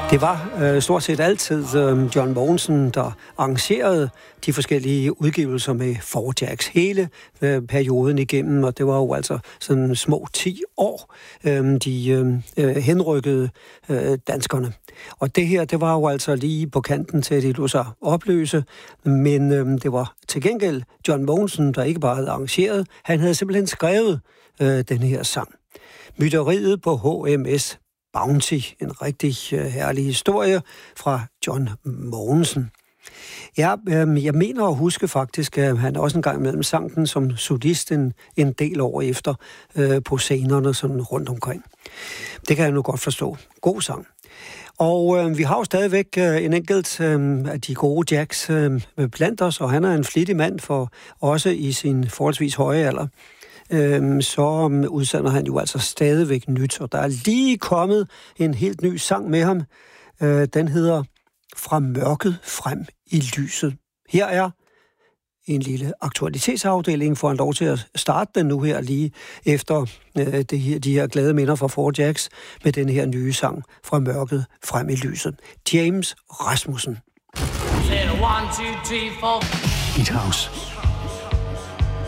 Det var stort set altid John Mogensen, der arrangerede de forskellige udgivelser med Four Jacks hele perioden igennem, og det var jo altså sådan små 10 år, de henrykkede danskerne. Og det her, det var jo altså lige på kanten til, at de lå sig opløse, men det var til gengæld John Mogensen, der ikke bare havde arrangeret, han havde simpelthen skrevet den her sang. Mytteriet på HMS Bounty, en rigtig herlig historie fra John Mogensen. Ja, jeg mener at huske faktisk, at han også en gang imellem sang den som solist en del år efter på scenerne sådan rundt omkring. Det kan jeg nu godt forstå. God sang. Og vi har jo stadigvæk en enkelt af de gode Jacks blandt os, og han er en flittig mand for også i sin forholdsvis høje alder. Så udsender han jo altså stadigvæk nyt, og der er lige kommet en helt ny sang med ham. Den hedder Fra mørket frem i lyset. Her er en lille aktualitetsafdeling, får han lov til at starte den nu her lige efter de her glade minder fra Four Jacks med den her nye sang Fra mørket frem i lyset. James Rasmussen. Eat House.